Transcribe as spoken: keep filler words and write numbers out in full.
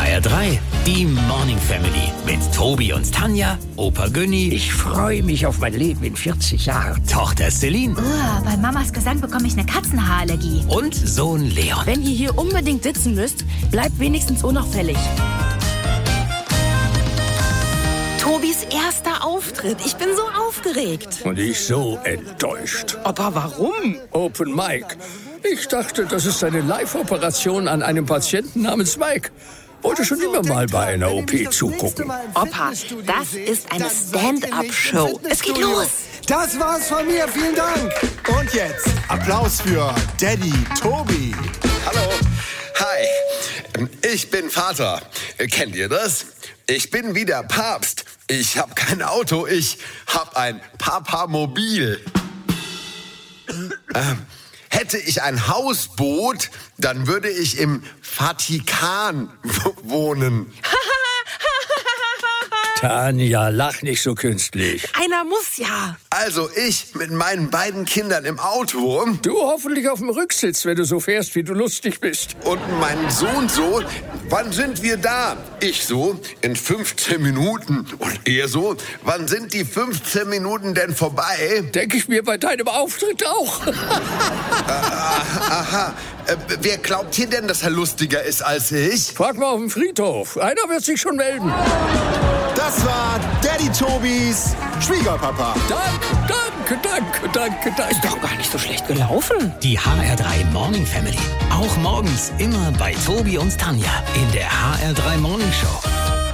R drei, die Morning Family mit Tobi und Tanja, Opa Günni. Ich freue mich auf mein Leben in vierzig Jahren. Tochter Celine. Uh, bei Mamas Gesang bekomme ich eine Katzenhaarallergie. Und Sohn Leon. Wenn ihr hier unbedingt sitzen müsst, bleibt wenigstens unauffällig. Tobis erster Auftritt. Ich bin so aufgeregt. Und ich so enttäuscht. Aber warum? Open Mic. Ich dachte, das ist eine Live-Operation an einem Patienten namens Mike. Wollte schon immer mal bei einer O P zugucken. Opa, das ist eine Stand-up-Show. Es geht los. Das war's von mir, vielen Dank. Und jetzt Applaus für Daddy Tobi. Hallo, hi, ich bin Vater. Kennt ihr das? Ich bin wie der Papst. Ich hab kein Auto, ich hab ein Papamobil. ähm, hätte ich ein Hausboot, dann würde ich im Vatikan wohnen. Tanja, lach nicht so künstlich. Einer muss ja. Also ich mit meinen beiden Kindern im Auto. Du hoffentlich auf dem Rücksitz, wenn du so fährst, wie du lustig bist. Und mein Sohn so, wann sind wir da? Ich so, in fünfzehn Minuten. Und er so, wann sind die fünfzehn Minuten denn vorbei? Denke ich mir bei deinem Auftritt auch. aha, aha. Äh, wer glaubt hier denn, dass er lustiger ist als ich? Frag mal auf dem Friedhof. Einer wird sich schon melden. Das war Daddy Tobis Schwiegerpapa. Danke, danke, danke, danke, danke. Ist doch gar nicht so schlecht gelaufen. Die H R drei Morning Family. Auch morgens immer bei Tobi und Tanja in der H R drei Morning Show.